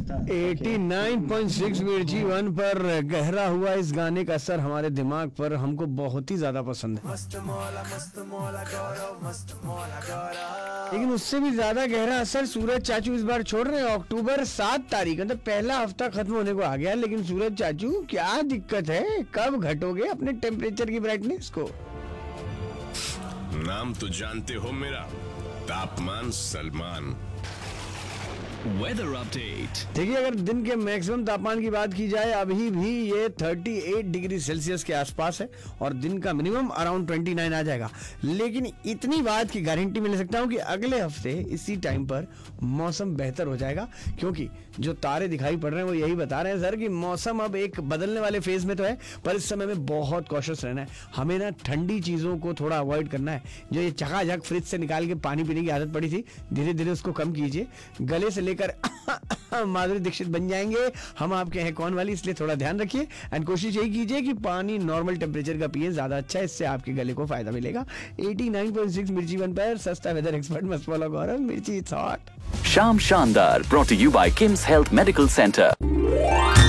89.6 मिर्ची वन पर गहरा हुआ इस गाने का असर हमारे दिमाग पर हमको बहुत ही ज्यादा पसंद है, लेकिन उससे भी ज्यादा गहरा असर सूरज चाचू इस बार छोड़ रहे हैं। अक्टूबर 7 तारीख मतलब पहला हफ्ता खत्म होने को आ गया, लेकिन सूरज चाचू क्या दिक्कत है, कब घटोगे अपने टेम्परेचर की ब्राइटनेस को? नाम तो जानते हो मेरा, तापमान सलमान। Weather update. देखिए, अगर दिन के मैक्सिमम तापमान की बात की जाए अभी भी ये 38 डिग्री सेल्सियस के आसपास है और दिन का मिनिमम अराउंड 29 आ जाएगा। लेकिन इतनी बात की गारंटी मैं ले सकता हूँ कि अगले हफ्ते इसी टाइम पर मौसम बेहतर हो जाएगा, क्योंकि जो तारे दिखाई पड़ रहे हैं वो यही बता रहे हैं सर कि मौसम अब एक बदलने वाले फेज में तो है, पर इस समय में बहुत कॉशियस रहना है। हमें ना ठंडी चीजों को थोड़ा अवॉइड करना है। जो ये चकाचक फ्रिज से निकाल के पानी पीने की आदत पड़ी थी, धीरे धीरे उसको कम कीजिए। गले से लेकर माधुरी दीक्षित बन जाएंगे हम आपके हैं कौन वाली, इसलिए थोड़ा ध्यान रखिए एंड कोशिश यही कीजिए कि पानी नॉर्मल टेम्परेचर का पिए, ज्यादा अच्छा है, इससे आपके गले को फायदा मिलेगा। 89.6 मिर्ची वन पर सस्ता वेदर एक्सपर्ट मस्त वाला गौरव, मिर्ची इट्स हॉट। शाम शानदार, brought to you by Kim's Health Medical Center.